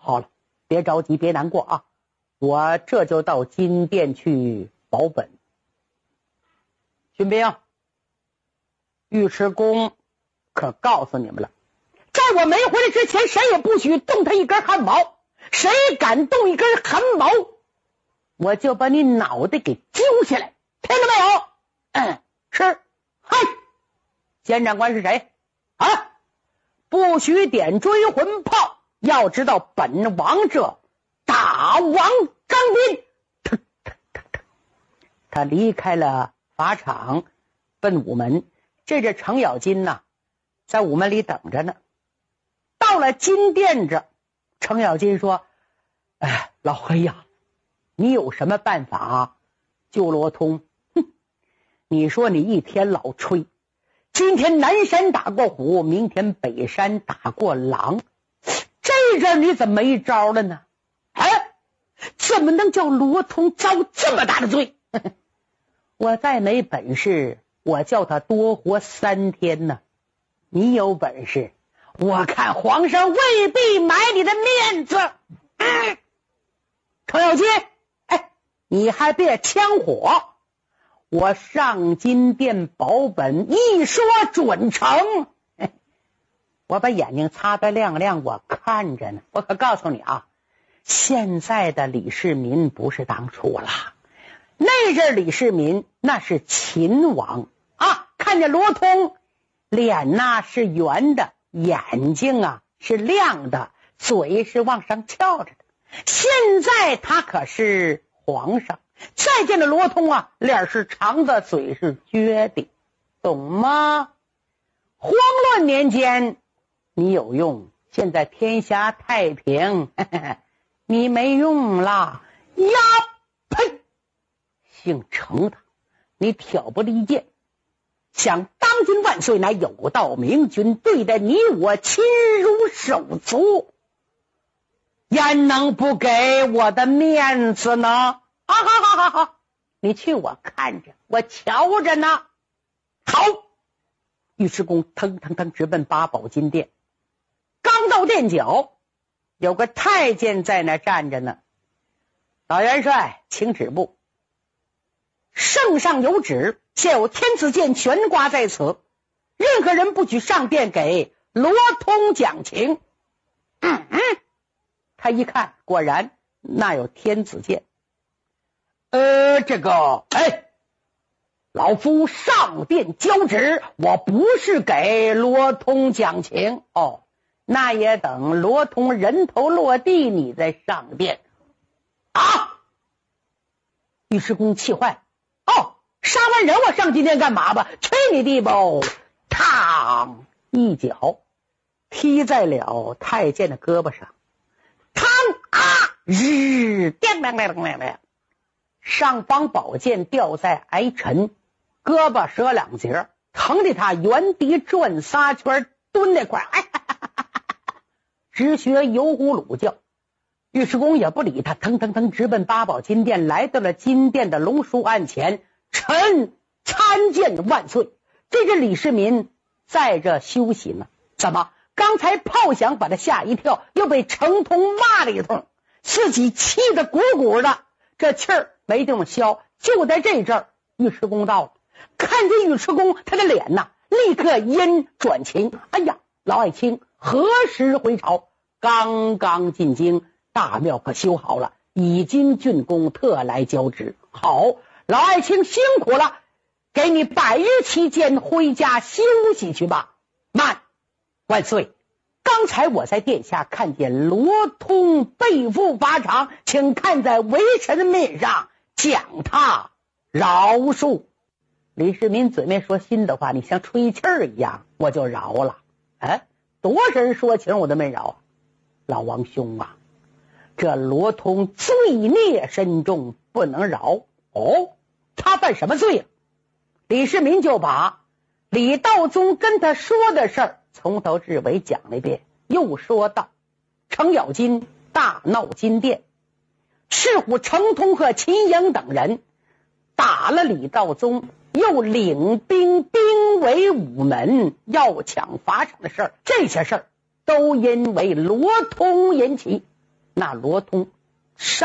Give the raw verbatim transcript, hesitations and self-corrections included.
好了，别着急，别难过啊，我这就到金殿去保本。军兵，尉迟恭可告诉你们了，在我没回来之前，谁也不许动他一根汗毛，谁敢动一根汗毛，我就把你脑袋给揪下来，听到没有？嗯，是。嗨，监长官是谁啊？不许点追魂炮，要知道本王这大王张斌。他他他他他离开了法场，奔午门。这这程咬金呐，在午门里等着呢。到了金殿这，程咬金说：“哎，老黑呀，你有什么办法救罗通？哼，你说你一天老吹，今天南山打过虎，明天北山打过狼，这阵你怎么没招了呢？哎，怎么能叫罗通遭这么大的罪？我再没本事，我叫他多活三天呢。你有本事，我看皇上未必买你的面子。嗯，程咬金，哎，你还别呛火，我上金殿保本，一说准成。我把眼睛擦得亮亮，我看着呢。我可告诉你啊，现在的李世民不是当初了，那阵李世民那是秦王啊，看见罗通脸呐是圆的，眼睛啊是亮的，嘴是往上翘着的。现在他可是皇上，再见了罗通啊，脸是长的，嘴是撅的，懂吗？慌乱年间你有用，现在天下太平，呵呵，你没用了呀！呸！姓程的，你挑拨离间，想当今万岁乃有道明君，对待你我亲如手足，焉能不给我的面子呢？啊，好好好好，你去我看着，我瞧着呢。好，尉迟恭腾腾腾直奔八宝金殿。刚到殿角，有个太监在那站着呢。老元帅，请止步。圣上有旨，现有天子剑悬挂在此，任何人不许上殿给罗通讲情。嗯嗯，他一看，果然那有天子剑。呃，这个，哎，老夫上殿交旨，我不是给罗通讲情。哦，那也等罗通人头落地，你再上殿啊！尉迟恭气坏，哦，杀完人我上金殿干嘛吧？去你地吧！嘡，一脚踢在了太监的胳膊上，嘡啊！日，电亮亮亮亮，上方宝剑掉在挨沉，胳膊折两截，疼得他原地转仨圈，蹲那块儿，哎，直学油葫芦叫。尉迟恭也不理他，腾腾腾直奔八宝金殿，来到了金殿的龙书案前。臣参见万岁。这个李世民在这休息呢，怎么刚才炮响把他吓一跳，又被程通骂了一通，自己气得鼓鼓的，这气儿没地方消。就在这阵儿，尉迟恭到了，看见尉迟恭，他的脸呐立刻阴转晴。哎呀，老爱卿何时回朝？刚刚进京，大庙可修好了，已经竣工，特来交旨。好，老爱卿辛苦了，给你百日期间回家休息去吧。慢，万岁，刚才我在殿下看见罗通背负法场，请看在为臣的面上将他饶恕。李世民嘴面说心的话，你像吹气儿一样，我就饶了。哎，多少人说情我都没饶。老王兄啊，这罗通罪孽深重，不能饶。哦，他犯什么罪了？李世民就把李道宗跟他说的事儿从头至尾讲了一遍，又说道：程咬金大闹金殿，赤虎程通和秦营等人打了李道宗，又领兵兵围午门，要抢法场的事儿，这些事儿都因为罗通引起。 那罗通上